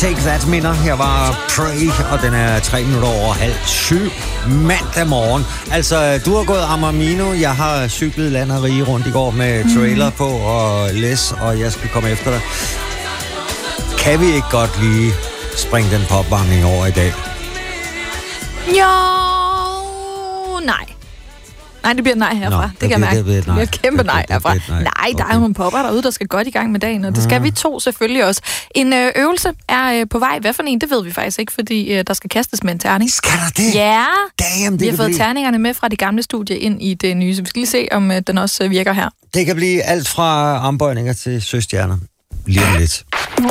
Take That minder. Her var Pray, og den er 3 minutter over 6:30 mandag morgen. Altså, du har gået Amamino. Jeg har cyklet land og rige rundt i går med trailer på og læs, og jeg skal komme efter dig. Kan vi ikke godt lige springe den på opvarmning over i dag? Jo, nej. Nej, det bliver nej herfra. Det kan jeg mærke. Det bliver et kæmpe nej herfra. Nej, der er jo nogle popper derude, der skal godt i gang med dagen, og det skal vi to selvfølgelig også. En øvelse er på vej. Hvad for en, det ved vi faktisk ikke, fordi der skal kastes med en terning. Skal der det? Ja. Damn, vi har fået terningerne med fra det gamle studie ind i det nye, så vi skal lige se, om den også virker her. Det kan blive alt fra armbøjninger til søstjerner. Lige om lidt.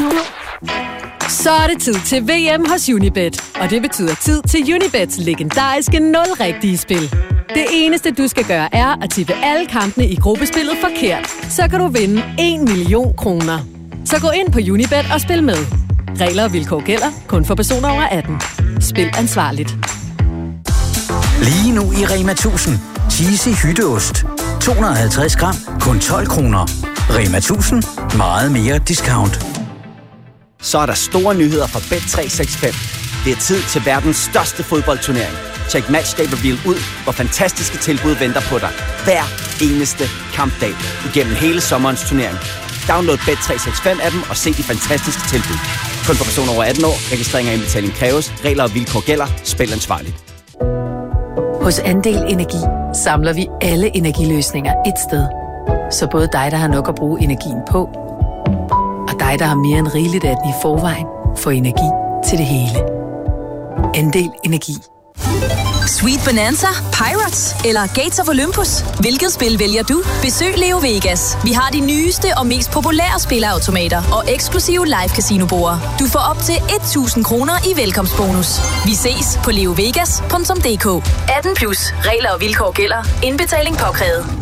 Så er det tid til VM hos Unibet, og det betyder tid til Unibets legendariske 0-rigtige spil. Det eneste, du skal gøre, er at tippe alle kampene i gruppespillet forkert. Så kan du vinde 1 million kroner. Så gå ind på Unibet og spil med. Regler og vilkår gælder kun for personer over 18. Spil ansvarligt. Lige nu i Rema 1000. Cheesy hytteost. 250 gram, kun 12 kroner. Rema 1000. Meget mere discount. Så er der store nyheder fra Bet365. Det er tid til verdens største fodboldturnering. Check Matchday Reveal ud, hvor fantastiske tilbud venter på dig. Hver eneste kampdag igennem hele sommerens turnering. Download Bet365-appen og se de fantastiske tilbud. Kun for personer over 18 år. Registrering og indbetaling kræves. Regler og vilkår gælder. Spil ansvarligt. Hos Andel Energi samler vi alle energiløsninger et sted. Så både dig, der har nok at bruge energien på, og dig, der har mere end rigeligt af den i forvejen, får energi til det hele. Andel Energi. Sweet Bonanza, Pirates eller Gates of Olympus? Hvilket spil vælger du? Besøg Leo Vegas. Vi har de nyeste og mest populære spilleautomater og eksklusive live casino-borde. Du får op til 1.000 kroner i velkomstbonus. Vi ses på leovegas.dk. 18+. Regler og vilkår gælder. Indbetaling påkrævet.